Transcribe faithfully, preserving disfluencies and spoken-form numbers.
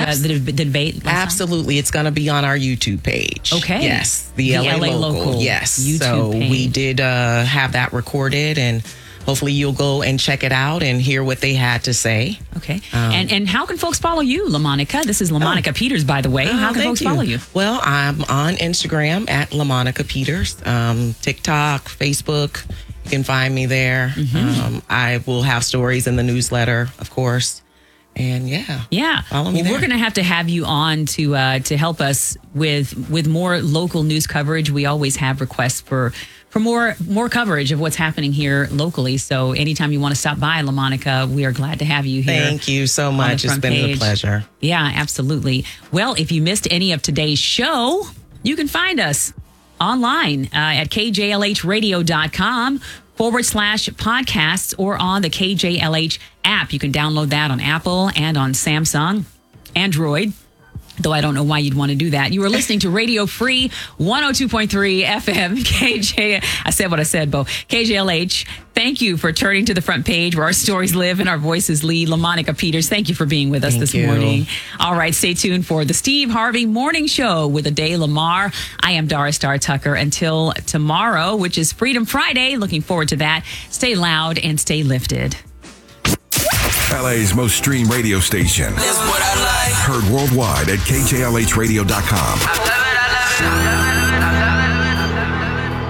Abs- uh, the, the debate? Absolutely. It's going to be on our YouTube page. Okay. Yes. The, the L A, L A Local. Local. Yes. YouTube so page. we did uh, have that recorded, and hopefully you'll go and check it out and hear what they had to say. Okay. Um, and and how can folks follow you, LaMonica? This is LaMonica oh. Peters, by the way. Oh, how can folks you. follow you? Well, I'm on Instagram at LaMonica Peters, um, TikTok, Facebook. You can find me there. Mm-hmm. Um, I will have stories in the newsletter, of course. And yeah, yeah. Follow me well, there. We're going to have to have you on to uh, to help us with with more local news coverage. We always have requests for for more more coverage of what's happening here locally. So anytime you want to stop by, LaMonica, we are glad to have you here. Thank you so much. It's been page. a pleasure. Yeah, absolutely. Well, if you missed any of today's show, you can find us online uh, at K J L H radio dot com forward slash podcasts or on the K J L H app. You can download that on Apple and on Samsung, Android, though I don't know why you'd want to do that. You are listening to Radio Free one oh two point three F M K J. I said what I said, Bo. K J L H. Thank you for turning to the front page where our stories live and our voices lead. LaMonica Peters, thank you for being with us thank this you. morning. All right, stay tuned for the Steve Harvey Morning Show with Ade Lamar. I am Doris Star Tucker. Until tomorrow, which is Freedom Friday. Looking forward to that. Stay loud and stay lifted. L A's most streamed radio station. That's what I like. Heard worldwide at K J L H radio dot com. I love it, I love it, I love it.